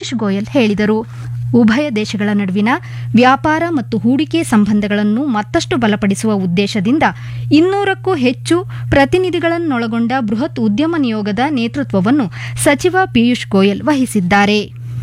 ಪಿಯೂಷ್ ಗೋಯಲ್ ಹೇಳಿದರು. ಉಭಯ ದೇಶಗಳ ನಡುವಿನ ವ್ಯಾಪಾರ ಮತ್ತು ಹೂಡಿಕೆ ಸಂಬಂಧಗಳನ್ನು ಮತ್ತಷ್ಟು ಬಲಪಡಿಸುವ ಉದ್ದೇಶದಿಂದ 200ಕ್ಕೂ ಹೆಚ್ಚು ಪ್ರತಿನಿಧಿಗಳನ್ನೊಳಗೊಂಡ ಬೃಹತ್ ಉದ್ಯಮ ನಿಯೋಗದ ನೇತೃತ್ವವನ್ನು ಸಚಿವ ಪಿಯೂಷ್ ಗೋಯಲ್ ವಹಿಸಿದ್ದಾರೆ.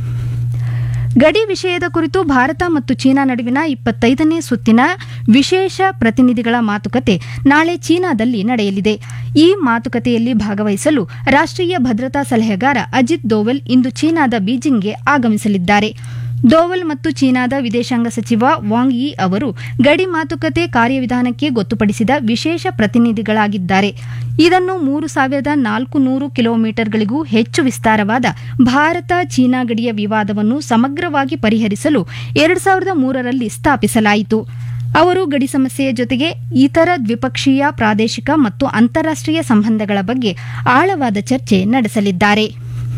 ಗಡಿ ವಿಷಯದ ಕುರಿತು ಭಾರತ ಮತ್ತು ಚೀನಾ ನಡುವಿನ 25ನೇ ಸುತ್ತಿನ ವಿಶೇಷ ಪ್ರತಿನಿಧಿಗಳ ಮಾತುಕತೆ ನಾಳೆ ಚೀನಾದಲ್ಲಿ ನಡೆಯಲಿದೆ. ಈ ಮಾತುಕತೆಯಲ್ಲಿ ಭಾಗವಹಿಸಲು ರಾಷ್ಟ್ರೀಯ ಭದ್ರತಾ ಸಲಹೆಗಾರ ಅಜಿತ್ ದೋವಲ್ ಇಂದು ಚೀನಾದ ಬೀಜಿಂಗ್ಗೆ ಆಗಮಿಸಲಿದ್ದಾರೆ. ದೋವಲ್ ಮತ್ತು ಚೀನಾದ ವಿದೇಶಾಂಗ ಸಚಿವ ವಾಂಗ್ ಯಿ ಅವರು ಗಡಿ ಮಾತುಕತೆ ಕಾರ್ಯವಿಧಾನಕ್ಕೆ ಗೊತ್ತುಪಡಿಸಿದ ವಿಶೇಷ ಪ್ರತಿನಿಧಿಗಳಾಗಿದ್ದಾರೆ. ಇದನ್ನು 3,400 ಕಿಲೋಮೀಟರ್ಗಳಿಗೂ ಹೆಚ್ಚು ವಿಸ್ತಾರವಾದ ಭಾರತ ಚೀನಾ ಗಡಿಯ ವಿವಾದವನ್ನು ಸಮಗ್ರವಾಗಿ ಪರಿಹರಿಸಲು 2003ರಲ್ಲಿ ಸ್ಥಾಪಿಸಲಾಯಿತು. ಅವರು ಗಡಿ ಸಮಸ್ಯೆಯ ಜೊತೆಗೆ ಇತರ ದ್ವಿಪಕ್ಷೀಯ, ಪ್ರಾದೇಶಿಕ ಮತ್ತು ಅಂತಾರಾಷ್ಟ್ರೀಯ ಸಂಬಂಧಗಳ ಬಗ್ಗೆ ಆಳವಾದ ಚರ್ಚೆ ನಡೆಸಲಿದ್ದಾರೆ.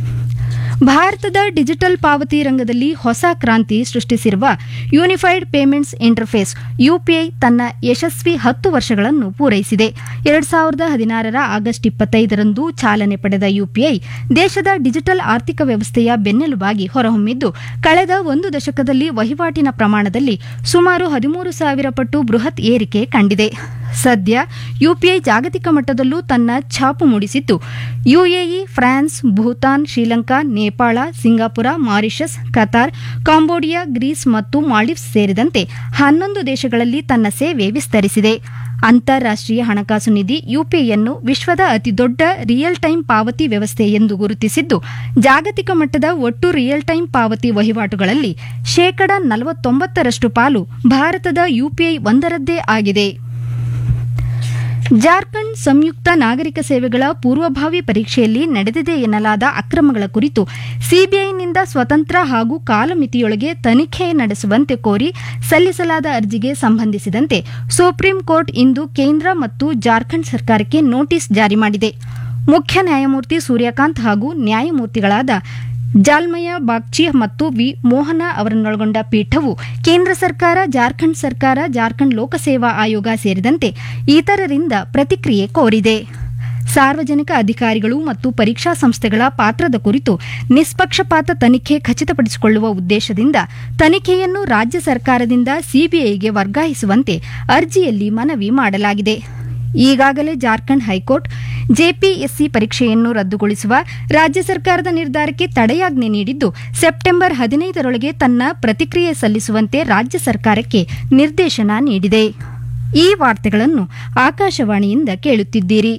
ಭಾರತದ ಡಿಜಿಟಲ್ ಪಾವತಿ ರಂಗದಲ್ಲಿ ಹೊಸ ಕ್ರಾಂತಿ ಸೃಷ್ಟಿಸಿರುವ ಯೂನಿಫೈಡ್ ಪೇಮೆಂಟ್ಸ್ ಇಂಟರ್ಫೇಸ್ ಯುಪಿಐ ತನ್ನ ಯಶಸ್ವಿ 10 ವರ್ಷಗಳನ್ನು ಪೂರೈಸಿದೆ. 2016ರ ಆಗಸ್ಟ್ 25ರಂದು ಚಾಲನೆ ಪಡೆದ ಯುಪಿಐ ದೇಶದ ಡಿಜಿಟಲ್ ಆರ್ಥಿಕ ವ್ಯವಸ್ಥೆಯ ಬೆನ್ನೆಲುಬಾಗಿ ಹೊರಹೊಮ್ಮಿದ್ದು, ಕಳೆದ 1 ದಶಕದಲ್ಲಿ ವಹಿವಾಟಿನ ಪ್ರಮಾಣದಲ್ಲಿ ಸುಮಾರು 13,000 ಪಟ್ಟು ಬೃಹತ್ ಏರಿಕೆ ಕಂಡಿದೆ. ಸದ್ಯ ಯುಪಿಐ ಜಾಗತಿಕ ಮಟ್ಟದಲ್ಲೂ ತನ್ನ ಛಾಪು ಮೂಡಿಸಿದ್ದು, UAE, France, Bhutan, Sri Lanka, Nepal, Singapore, Mauritius, Qatar, Cambodia, Greece ಮತ್ತು ಮಾಲ್ಡೀವ್ಸ್ ಸೇರಿದಂತೆ 11 ದೇಶಗಳಲ್ಲಿ ತನ್ನ ಸೇವೆ ವಿಸ್ತರಿಸಿದೆ. ಅಂತಾರಾಷ್ಟ್ರೀಯ ಹಣಕಾಸು ನಿಧಿ ಯುಪಿಐಯನ್ನು ವಿಶ್ವದ ಅತಿದೊಡ್ಡ ರಿಯಲ್ ಟೈಮ್ ಪಾವತಿ ವ್ಯವಸ್ಥೆ ಎಂದು ಗುರುತಿಸಿದ್ದು, ಜಾಗತಿಕ ಮಟ್ಟದ ಒಟ್ಟು ರಿಯಲ್ ಟೈಮ್ ಪಾವತಿ ವಹಿವಾಟುಗಳಲ್ಲಿ 49% ಪಾಲು ಭಾರತದ ಯುಪಿಐ ಒಂದರದ್ದೇ ಆಗಿದೆ. ಜಾರ್ಖಂಡ್ ಸಂಯುಕ್ತ ನಾಗರಿಕ ಸೇವೆಗಳ ಪೂರ್ವಭಾವಿ ಪರೀಕ್ಷೆಯಲ್ಲಿ ನಡೆದಿದೆ ಎನ್ನಲಾದ ಅಕ್ರಮಗಳ ಕುರಿತು ಸಿಬಿಐನಿಂದ ಸ್ವತಂತ್ರ ಹಾಗೂ ಕಾಲಮಿತಿಯೊಳಗೆ ತನಿಖೆ ನಡೆಸುವಂತೆ ಕೋರಿ ಸಲ್ಲಿಸಲಾದ ಅರ್ಜಿಗೆ ಸಂಬಂಧಿಸಿದಂತೆ ಸುಪ್ರೀಂ ಕೋರ್ಟ್ ಇಂದು ಕೇಂದ್ರ ಮತ್ತು ಜಾರ್ಖಂಡ್ ಸರ್ಕಾರಕ್ಕೆ ನೋಟಿಸ್ ಜಾರಿ ಮಾಡಿದೆ. ಮುಖ್ಯ ನ್ಯಾಯಮೂರ್ತಿ ಸೂರ್ಯಕಾಂತ್ ಹಾಗೂ ನ್ಯಾಯಮೂರ್ತಿಗಳಾದ ಜಾಲ್ಮಯ ಬಾಗ್ಚಿ ಮತ್ತು ವಿ ಮೋಹನ ಅವರನ್ನೊಳಗೊಂಡ ಪೀಠವು ಕೇಂದ್ರ ಸರ್ಕಾರ, ಜಾರ್ಖಂಡ್ ಸರ್ಕಾರ, ಜಾರ್ಖಂಡ್ ಲೋಕಸೇವಾ ಆಯೋಗ ಸೇರಿದಂತೆ ಇತರರಿಂದ ಪ್ರತಿಕ್ರಿಯೆ ಕೋರಿದೆ. ಸಾರ್ವಜನಿಕ ಅಧಿಕಾರಿಗಳು ಮತ್ತು ಪರೀಕ್ಷಾ ಸಂಸ್ಥೆಗಳ ಪಾತ್ರದ ಕುರಿತು ನಿಷ್ಪಕ್ಷಪಾತ ತನಿಖೆ ಖಚಿತಪಡಿಸಿಕೊಳ್ಳುವ ಉದ್ದೇಶದಿಂದ ತನಿಖೆಯನ್ನು ರಾಜ್ಯ ಸರ್ಕಾರದಿಂದ ಸಿಬಿಐಗೆ ವರ್ಗಾಯಿಸುವಂತೆ ಅರ್ಜಿಯಲ್ಲಿ ಮನವಿ ಮಾಡಲಾಗಿದೆ. ಈಗಾಗಲೇ ಜಾರ್ಖಂಡ್ ಹೈಕೋರ್ಟ್ ಜೆಪಿಎಸ್ಸಿ ಪರೀಕ್ಷೆಯನ್ನು ರದ್ದುಗೊಳಿಸುವ ರಾಜ್ಯ ಸರ್ಕಾರದ ನಿರ್ಧಾರಕ್ಕೆ ತಡೆಯಾಜ್ಞೆ ನೀಡಿದ್ದು, ಸೆಪ್ಟೆಂಬರ್ 15ರೊಳಗೆ ತನ್ನ ಪ್ರತಿಕ್ರಿಯೆ ಸಲ್ಲಿಸುವಂತೆ ರಾಜ್ಯ ಸರ್ಕಾರಕ್ಕೆ ನಿರ್ದೇಶನ ನೀಡಿದೆ. ಈ ವಾರ್ತೆಗಳನ್ನು ಆಕಾಶವಾಣಿಯಿಂದ ಕೇಳುತ್ತಿದ್ದೀರಿ.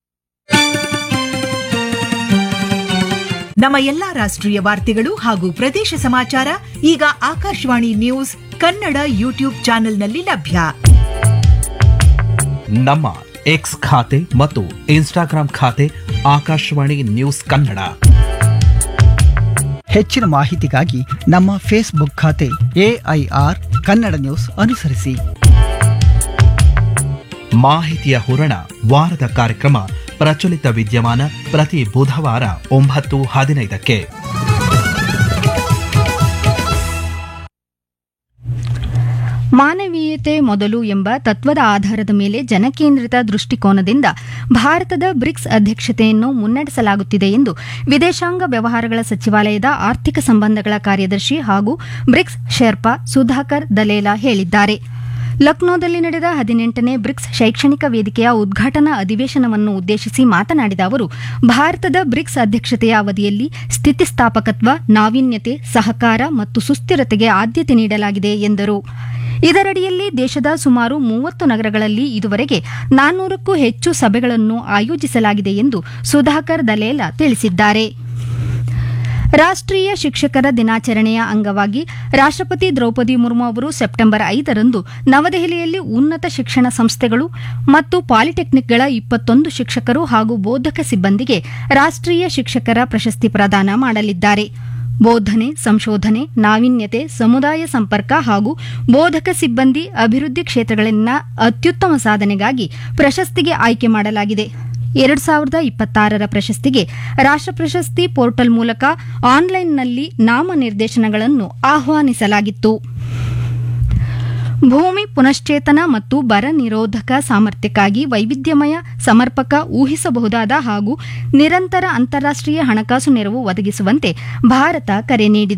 ನಮ್ಮ ಎಲ್ಲಾ ರಾಷ್ಟ್ರೀಯ ವಾರ್ತೆಗಳು ಹಾಗೂ ಪ್ರದೇಶ ಸಮಾಚಾರ ಈಗ ಆಕಾಶವಾಣಿ ನ್ಯೂಸ್ ಕನ್ನಡ ಯೂಟ್ಯೂಬ್ ಚಾನೆಲ್ನಲ್ಲಿ ಲಭ್ಯ. ನಮ್ಮ ಎಕ್ಸ್ ಖಾತೆ ಮತ್ತು ಇನ್ಸ್ಟಾಗ್ರಾಂ ಖಾತೆ ಆಕಾಶವಾಣಿ ನ್ಯೂಸ್ ಕನ್ನಡ. ಹೆಚ್ಚಿನ ಮಾಹಿತಿಗಾಗಿ ನಮ್ಮ ಫೇಸ್ಬುಕ್ ಖಾತೆ ಎಐಆರ್ ಕನ್ನಡ ನ್ಯೂಸ್ ಅನುಸರಿಸಿ. ಮಾಹಿತಿಯ ಹೂರಣ ವಾರದ ಕಾರ್ಯಕ್ರಮ ಪ್ರಚಲಿತ ವಿದ್ಯಮಾನ ಪ್ರತಿ ಬುಧವಾರ 9:15ಕ್ಕೆ. ಮಾನವೀಯತೆ ಮೊದಲು ಎಂಬ ತತ್ವದ ಆಧಾರದ ಮೇಲೆ ಜನಕೇಂದ್ರಿತ ದೃಷ್ಟಿಕೋನದಿಂದ ಭಾರತದ ಬ್ರಿಕ್ಸ್ ಅಧ್ಯಕ್ಷತೆಯನ್ನು ಮುನ್ನಡೆಸಲಾಗುತ್ತಿದೆ ಎಂದು ವಿದೇಶಾಂಗ ವ್ಯವಹಾರಗಳ ಸಚಿವಾಲಯದ ಆರ್ಥಿಕ ಸಂಬಂಧಗಳ ಕಾರ್ಯದರ್ಶಿ ಹಾಗೂ ಬ್ರಿಕ್ಸ್ ಶೆರ್ಪಾ ಸುಧಾಕರ್ ದಲೇಲಾ ಹೇಳಿದ್ದಾರೆ. ಲಕ್ನೋದಲ್ಲಿ ನಡೆದ 18ನೇ ಬ್ರಿಕ್ಸ್ ಶೈಕ್ಷಣಿಕ ವೇದಿಕೆಯ ಉದ್ಘಾಟನಾ ಅಧಿವೇಶನವನ್ನು ಉದ್ದೇಶಿಸಿ ಮಾತನಾಡಿದ ಅವರು, ಭಾರತದ ಬ್ರಿಕ್ಸ್ ಅಧ್ಯಕ್ಷತೆಯ ಅವಧಿಯಲ್ಲಿ ಸ್ಥಿತಿಸ್ಥಾಪಕತ್ವ, ನಾವೀನ್ಯತೆ, ಸಹಕಾರ ಮತ್ತು ಸುಸ್ಥಿರತೆಗೆ ಆದ್ಯತೆ ನೀಡಲಾಗಿದೆ ಎಂದರು. ಇದರಡಿಯಲ್ಲಿ ದೇಶದ ಸುಮಾರು 30 ನಗರಗಳಲ್ಲಿ ಇದುವರೆಗೆ 400ಕ್ಕೂ ಹೆಚ್ಚು ಸಭೆಗಳನ್ನು ಆಯೋಜಿಸಲಾಗಿದೆ ಎಂದು ಸುಧಾಕರ್ ದಲೇಲಾ ತಿಳಿಸಿದ್ದಾರೆ. ರಾಷ್ಟ್ರೀಯ ಶಿಕ್ಷಕರ ದಿನಾಚರಣೆಯ ಅಂಗವಾಗಿ ರಾಷ್ಟ್ರಪತಿ ದ್ರೌಪದಿ ಮುರ್ಮು ಅವರು ಸೆಪ್ಟೆಂಬರ್ 5ರಂದು ನವದೆಹಲಿಯಲ್ಲಿ ಉನ್ನತ ಶಿಕ್ಷಣ ಸಂಸ್ಥೆಗಳು ಮತ್ತು ಪಾಲಿಟೆಕ್ನಿಕ್ಗಳ 21 ಶಿಕ್ಷಕರು ಹಾಗೂ ಬೋಧಕ ಸಿಬ್ಬಂದಿಗೆ ರಾಷ್ಟ್ರೀಯ ಶಿಕ್ಷಕರ ಪ್ರಶಸ್ತಿ ಪ್ರದಾನ ಮಾಡಲಿದ್ದಾರೆ. ಬೋಧನೆ, ಸಂಶೋಧನೆ, ನಾವೀನ್ಯತೆ, ಸಮುದಾಯ ಸಂಪರ್ಕ ಹಾಗೂ ಬೋಧಕ ಸಿಬ್ಬಂದಿ ಅಭಿವೃದ್ಧಿ ಕ್ಷೇತ್ರಗಳಲ್ಲಿನ ಅತ್ಯುತ್ತಮ ಸಾಧನೆಗಾಗಿ ಪ್ರಶಸ್ತಿಗೆ ಆಯ್ಕೆ ಮಾಡಲಾಗಿದೆ. 2026ರ ಪ್ರಶಸ್ತಿಗೆ ರಾಷ್ಟ್ರ ಪ್ರಶಸ್ತಿ ಪೋರ್ಟಲ್ ಮೂಲಕ ಆನ್ಲೈನ್ನಲ್ಲಿ ನಾಮನಿರ್ದೇಶನಗಳನ್ನು ಆಹ್ವಾನಿಸಲಾಗಿತ್ತು. ಭೂಮಿ ಪುನಶ್ಚೇತನ ಮತ್ತು ಬರ ನಿರೋಧಕ ಸಾಮರ್ಥ್ಯಕ್ಕಾಗಿ ವೈವಿಧ್ಯಮಯ, ಸಮರ್ಪಕ, ಊಹಿಸಬಹುದಾದ ಹಾಗೂ ನಿರಂತರ ಅಂತಾರಾಷ್ಟ್ರೀಯ ಹಣಕಾಸು ನೆರವು ಒದಗಿಸುವಂತೆ ಭಾರತ ಕರೆ ನೀಡಿದೆ.